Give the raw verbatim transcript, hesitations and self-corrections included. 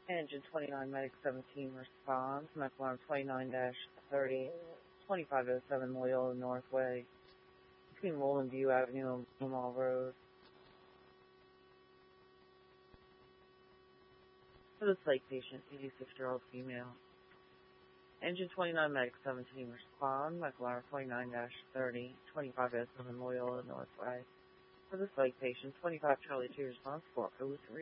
Engine twenty-nine, Medic seventeen responds. Medical alarm twenty-nine thirty, twenty-five oh seven Loyola Northway, between Roland View Avenue and Blue Road. For the psych patient, eighty-six-year-old female. Engine twenty-nine, Medic seventeen respond. Medical alarm twenty-nine thirty, twenty-five oh seven Loyola Northway. For the psych patient, twenty-five Charlie two response four oh three.